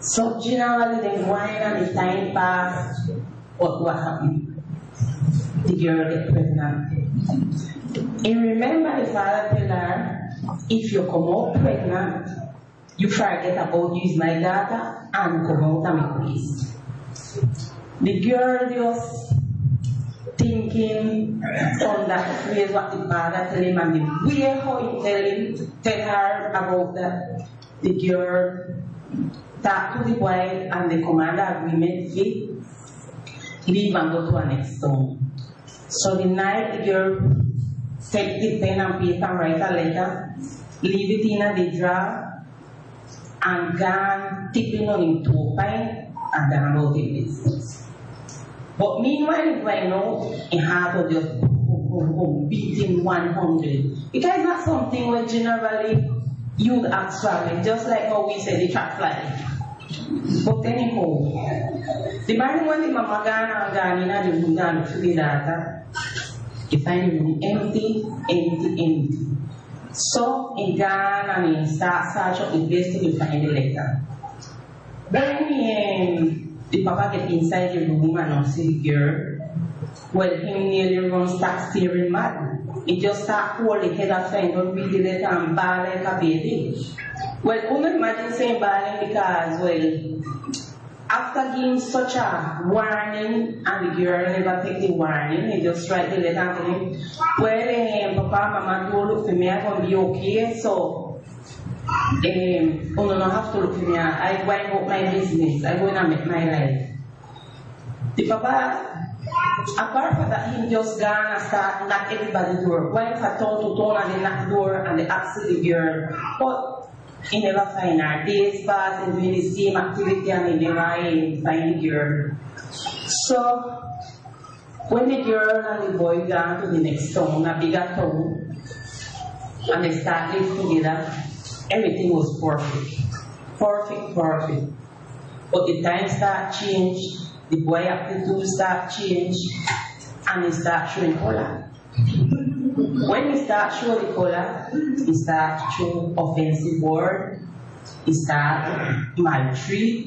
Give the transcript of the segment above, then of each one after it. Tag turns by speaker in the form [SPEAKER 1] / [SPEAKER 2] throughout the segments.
[SPEAKER 1] So generally they whine and the time passed, but what happened? The girl get pregnant. And remember the father tell her, if you come out pregnant, you forget about you is my daughter and come out of my place. The girl just thinking on that phrase what the father tell him and the way how he tell her about that, the girl talk to the boy and the commander agreement fit, leave and go to the next town. So the night the girl take the pen and paper and write a letter, leave it in the drawer and gone tipping on him toe pine and gone out in business. But meanwhile, if I know, he had to just beating 100. Because it's not something where generally you'd ask for it, just like how we say the trap fly. But anyhow, the morning when the mama gone in the room and to the daughter, he find the room empty. So he gone and he start search up the place to find the letter. When the papa get inside the room and not see the girl, well, him nearly start staring mad. He just start holding the head of friend, don't read the letter and bawl like a baby. Well, only imagine saying bawling because, well, after giving such a warning and the girl never take the warning, he just write the letter and tell him, well, papa, mama, don't look for me, I'm going to be okay, so you don't have to look for me, I'm going about my business, I'm going to make my life. The papa, apart from that, he just gone and start knock everybody's door. Went from town to town and they knock the door and they ask the girl, but he never find her. Days pass and doing the same activity and he never find the girl. So, when the girl and the boy gone to the next town, a bigger town, and they start living together, everything was perfect. Perfect. But the time start change, the boy aptitude start change, and he start showing color. When he start showing the color, he start showing offensive word, he start maltreat.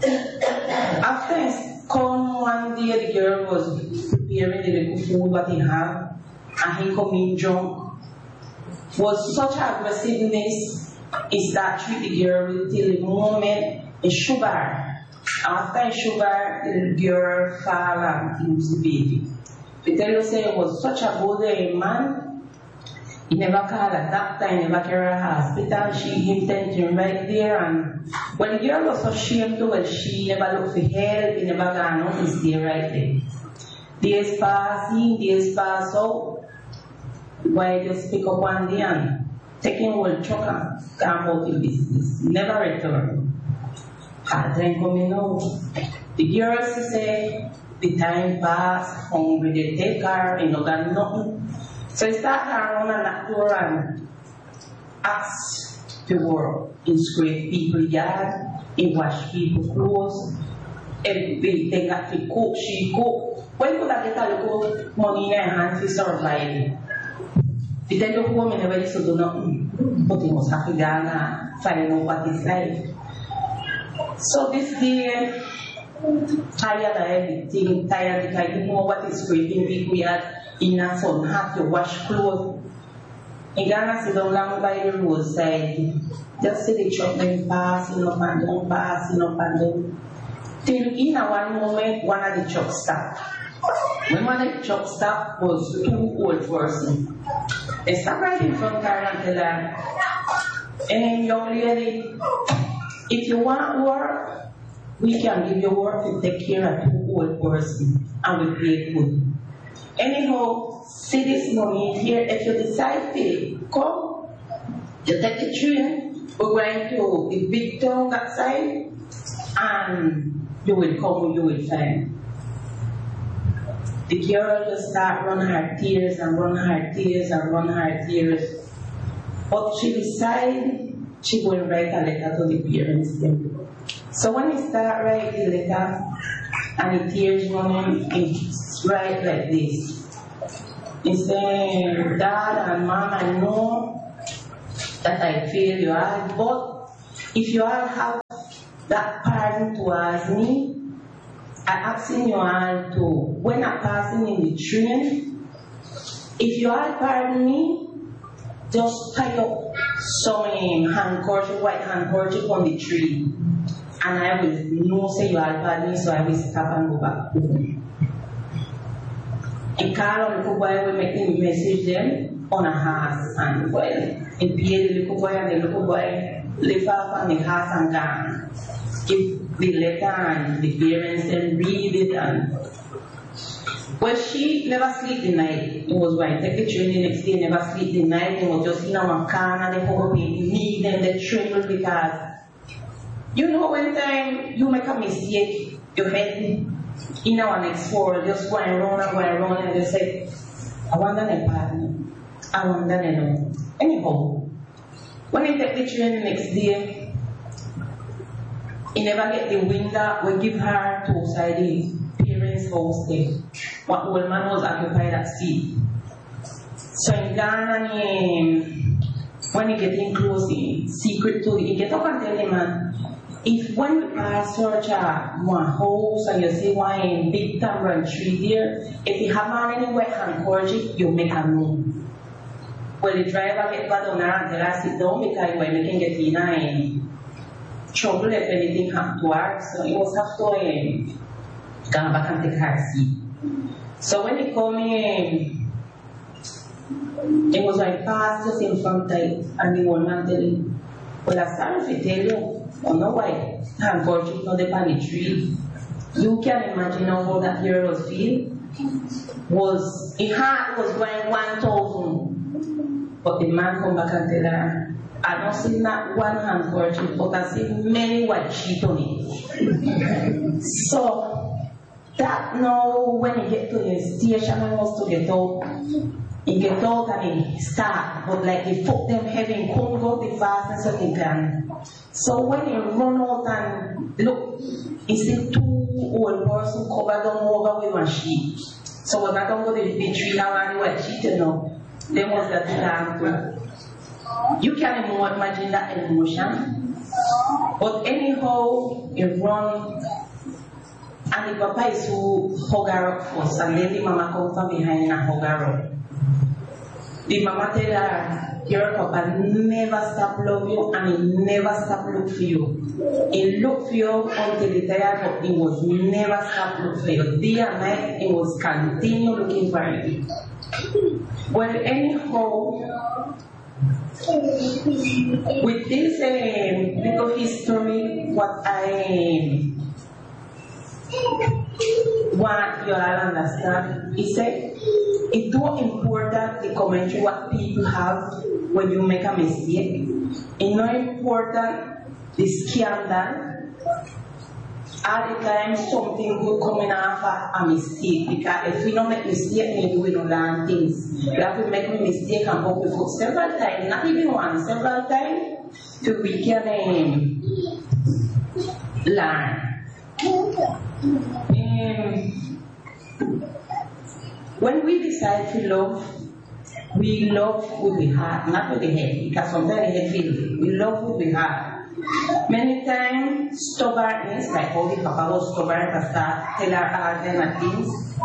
[SPEAKER 1] After he come one day, the girl was preparing the little food what he have, and he come in drunk. Was such aggressiveness, he start treat the girl till the moment he sugar. After he sugar, the girl fall and lose the baby. The tell you say he was such a good man. He never called a doctor, he never carried a hospital. She intended right there, and when the girl was so ashamed to, well, she never looked for help, he never gone on, he stayed right there. Days pass in, days pass out. Why just pick up one day and taking old truck and come out in business. Never return. Hard time coming out. The girls say the time pass, hungry, they take her, you know, got nothing. So he start around and that door and ask to work. He scrape people's yard, he wash people's clothes, they got to cook, she cook. When could I get a little money in her hand to survive? He tell you home, he never used to do nothing, but he must have to go and find out what it's like. So this day, tired of everything, tired because you know what is scraping people yard in a sun, have to wash clothes. He gonna sit down long by the roadside, just see the truck them passing up and down, passing up and down. Till in a one moment, one of the trucks stopped. When one of the trucks stopped was two old person. They stopped right in front of her and tell her, hey, young lady, if you want work, we can give you work to take care of two old person and we pay good. Anyhow, see this money here. If you decide to come, you take the train, we're going to the big town that side, and you will come, you will find. The girl just start run her tears and run her tears and run her tears. But she decided she will write a letter to the parents. So when he start writing the letter and the tears running, it's write like this. He said, Dad and Mom, I know that I failed you all, but if you all have that pardon towards me, I asking you all to, when I'm passing in the train, if you all pardon me, just tie up some handkerchief, white handkerchief on the tree, and I will know say you all pardon me, so I will stop and go back home. A car on the boy will make me message them on a horse, and well, in PA the little boy and the little boy lift up on the horse and gone. Give the letter and the parents and read it, and well, she never sleep the night. It was when I take the train the next day, never sleep the night. They was just in our car and they hope we need them, they travel, because you know when time you make a mistake, your head in our next world, just going around and they say, I wonder their partner, I wonder they know. Anyhow, when I take the train the next day, he never get the window, we give her to outside the parents' house there. What old man was occupied that seat. So in Ghana, when he get in close, secret to he get up and tell him, man, if when you pass search one house and you see one big tamarind tree there, if you have any wet handkerchief, you make a move. Well, the driver get back on her and tell her sit down because when we can get in trouble if anything happens to her, so he was have to come back and take her seat. So when he come in, it was like pastors in front of and the one man tell him, well, I started to tell you, I know why handkerchief not the on the tree. You can imagine how that hero was feel. Was his heart was going 1,000, but the man come back and tell her, I don't see not one handkerchief, but I see many white sheet on it. So that now when he get to the station and wants to get out, he get out and he start, but like the foot them heavy and couldn't go the fastest so he can. So when he run out and look, he see two old person covered down over with one sheet. So when I don't go to the tree now and white sheet, you know, they was that time. You can imagine that emotion. But anyhow, you run, and the papa is who hug her up first, and then the mama come from behind and hug her up. The mama tell her, your papa never stop love you, and he never stop look for you. He look for you until he died, but he was never stop look for you. Day and night, he was continue looking for you. Well, anyhow, with this little history, what I want you all understand is that it's too important the commentary what people have when you make a mistake. It's not important the scandal. All the time something good coming after a mistake, because if we don't make mistake, maybe we don't learn things. We have to make a mistake and go before several times, not even one, several times, so we can learn. When we decide to love, we love with the heart, not with the head, because sometimes the head feels it. We love with the heart. Many times, stubbornness, like how the papa was stubborn at the start, tell her all kind of things.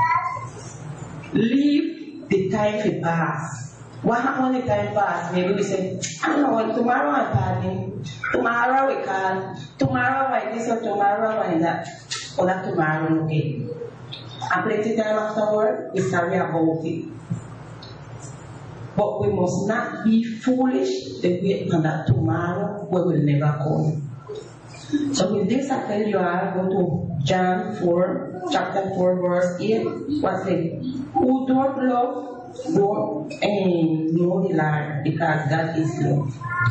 [SPEAKER 1] Leave the time to pass. What happens when the time pass? Maybe we say, I don't know, well, tomorrow I'm partying. Tomorrow we call. Tomorrow like this or tomorrow like that. Or that tomorrow, okay. And plenty time afterward, we sorry about it. But we must not be foolish to wait on that tomorrow we will never come. So with this I tell you all, go to John 4, chapter 4, verse 8. What says? Who don't love, don't know the Lord, because God is love.